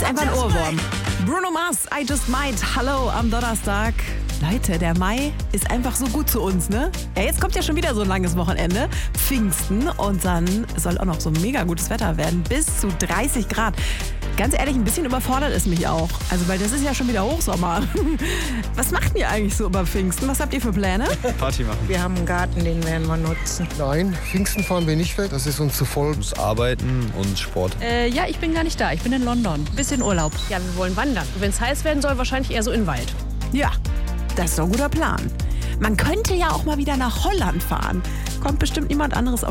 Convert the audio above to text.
Ist einfach ein Ohrwurm. Bruno Mars, I Just Might. Hallo am Donnerstag. Leute, der Mai ist einfach so gut zu uns, ne? Ja, jetzt kommt ja schon wieder so ein langes Wochenende, Pfingsten, und dann soll auch noch so mega gutes Wetter werden, bis zu 30 Grad. Ganz ehrlich, ein bisschen überfordert es mich auch. Also, weil das ist ja schon wieder Hochsommer. Was macht ihr eigentlich so über Pfingsten? Was habt ihr für Pläne? Party machen. Wir haben einen Garten, den werden wir nutzen. Nein, Pfingsten fahren wir nicht weg, das ist uns zu voll. Muss arbeiten und Sport. Ja, ich bin gar nicht da. Ich bin in London. Bisschen Urlaub. Ja, wir wollen wandern. Wenn es heiß werden soll, wahrscheinlich eher so in den Wald. Ja, das ist doch ein guter Plan. Man könnte ja auch mal wieder nach Holland fahren. Kommt bestimmt niemand anderes auf